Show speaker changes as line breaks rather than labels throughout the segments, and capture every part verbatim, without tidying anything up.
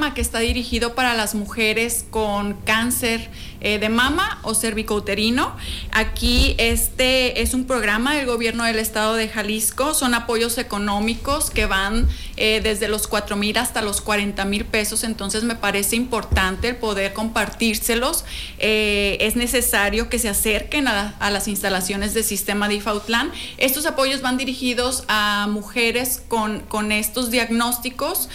programa que está dirigido para las mujeres con cáncer eh, de mama o cervicouterino. Aquí este es un programa del gobierno del estado de Jalisco. Son apoyos económicos que van eh, desde los cuatro mil hasta los cuarenta mil pesos. Entonces me parece importante el poder compartírselos. Eh, es necesario que se acerquen a, a las instalaciones del sistema D I F Autlán. Estos apoyos van dirigidos a mujeres con, con estos diagnósticos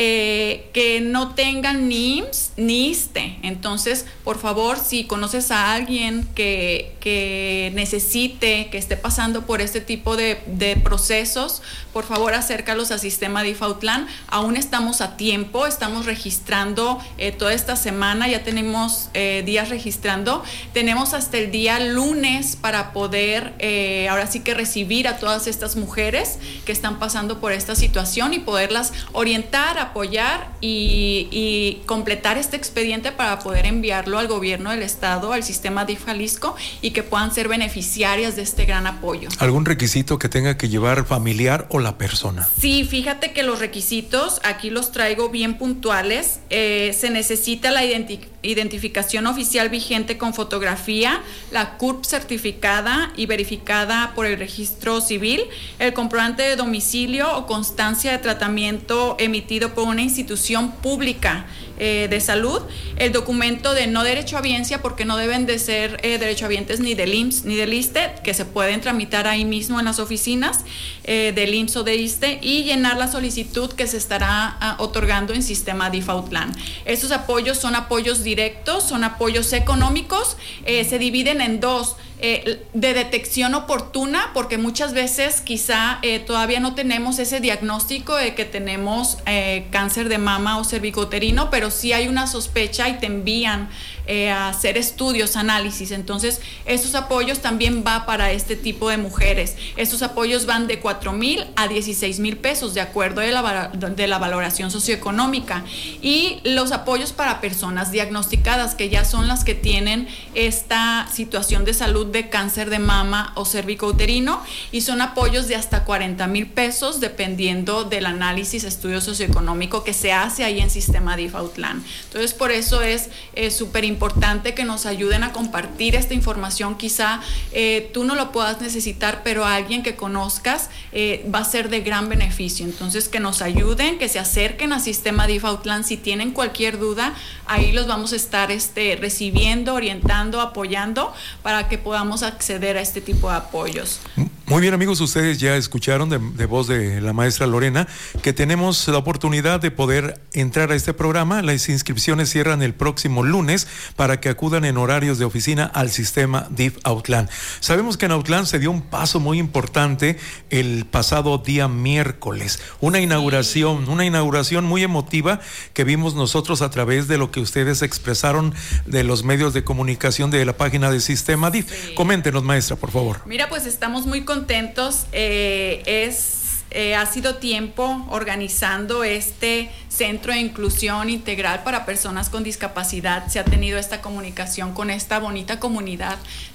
eh, que no tengan ni I M S S ni I S S S T E. Entonces, por favor, si conoces a alguien que, que necesite, que esté pasando por este tipo de, de procesos, por favor acércalos al sistema D I F Autlán. Aún estamos a tiempo, estamos registrando eh, toda esta semana, ya tenemos eh, días registrando, tenemos hasta el día lunes para poder eh, ahora sí que recibir a todas estas mujeres que están pasando por esta situación y poderlas orientar, apoyar y, y completar este expediente para poder enviarlo al gobierno del estado, al sistema D I F Jalisco, y que puedan ser beneficiarias de este gran apoyo.
¿Algún requisito que tenga que llevar familiar o la persona?
Sí, fíjate que los requisitos aquí los traigo bien puntuales. Eh, se necesita la identi- identificación oficial vigente con fotografía, la C U R P certificada y verificada por el registro civil, el comprobante de domicilio o constancia de tratamiento emitido por una institución pública eh, de salud, el documento de no derechohabiencia, porque no deben de ser eh, derechohabientes ni del I M S S ni del I S S S T E, que se pueden tramitar ahí mismo en las oficinas eh, del I M S S S o de I S S S T E, y llenar la solicitud que se estará uh, otorgando en sistema D I F Autlán. Estos apoyos son apoyos directos, son apoyos económicos, eh, se dividen en dos. Eh, de detección oportuna, porque muchas veces quizá eh, todavía no tenemos ese diagnóstico de que tenemos eh, cáncer de mama o cervicouterino, pero sí hay una sospecha y te envían eh, a hacer estudios, análisis. Entonces, estos apoyos también va para este tipo de mujeres. Estos apoyos van de cuatro mil a dieciséis mil pesos, de acuerdo de la, de la valoración socioeconómica. Y los apoyos para personas diagnosticadas, que ya son las que tienen esta situación de salud de cáncer de mama o cervicouterino, y son apoyos de hasta cuarenta mil pesos dependiendo del análisis, estudio socioeconómico que se hace ahí en sistema D I F Autlán. Entonces, por eso es súper importante que nos ayuden a compartir esta información. Quizá eh, tú no lo puedas necesitar, pero alguien que conozcas eh, va a ser de gran beneficio. Entonces, que nos ayuden, que se acerquen a sistema D I F Autlán. Si tienen cualquier duda, ahí los vamos a estar este, recibiendo, orientando, apoyando para que podamos acceder a este tipo de apoyos.
Muy bien, amigos, ustedes ya escucharon de, de voz de la maestra Lorena que tenemos la oportunidad de poder entrar a este programa. Las inscripciones cierran el próximo lunes para que acudan en horarios de oficina al sistema D I F Autlán. Sabemos que en Autlán se dio un paso muy importante el pasado día miércoles, una inauguración, una inauguración muy emotiva que vimos nosotros a través de lo que ustedes expresaron de los medios de comunicación de la página del sistema D I F. Sí. Coméntenos, maestra, por favor.
Mira, pues estamos muy contentos contentos, eh, es, eh, ha sido tiempo organizando este centro de inclusión integral para personas con discapacidad. Se ha tenido esta comunicación con esta bonita comunidad